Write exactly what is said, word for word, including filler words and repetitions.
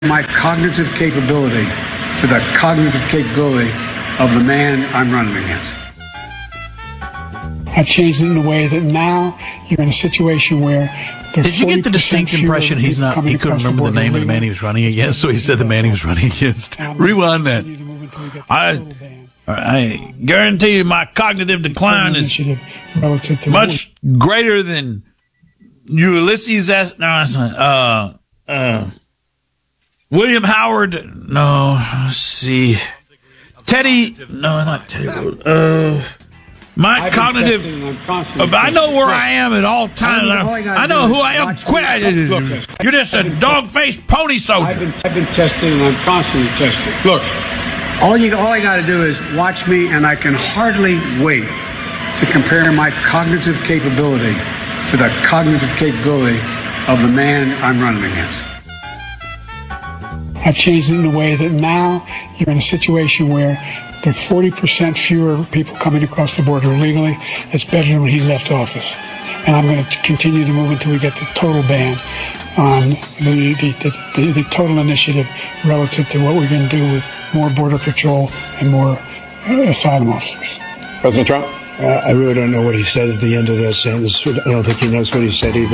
my cognitive capability to the cognitive capability of the man I'm running against. I've changed it in a way that now you're in a situation where did you get the distinct impression he's not? He couldn't remember the, the name of the man he was running against, so he said the man he was running against. Rewind that. I, I guarantee you, my cognitive decline is much greater than Ulysses S. No, that's not. Uh, uh, William Howard. No, let's see. Teddy. No, not Teddy. Uh. My I've cognitive, I know where I am at all times. I know who I am. Quit. You're just a dog-faced pony soldier. I've been, I've been tested, and I'm constantly tested. Look, all you, all I got to do is watch me, and I can hardly wait to compare my cognitive capability to the cognitive capability of the man I'm running against. I've changed it in a way that now you're in a situation where there are forty percent fewer people coming across the border illegally. It's better than when he left office. And I'm going to continue to move until we get the total ban on the, the, the, the, the total initiative relative to what we're going to do with more Border Patrol and more uh, asylum officers. President Trump? Uh, I really don't know what he said at the end of that sentence. I don't think he knows what he said either.